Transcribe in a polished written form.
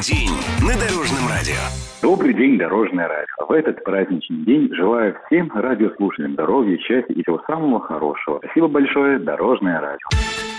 день на Дорожном радио. Добрый день, Дорожное радио. В этот праздничный день желаю всем радиослушателям здоровья, счастья и всего самого хорошего. Спасибо большое, Дорожное радио.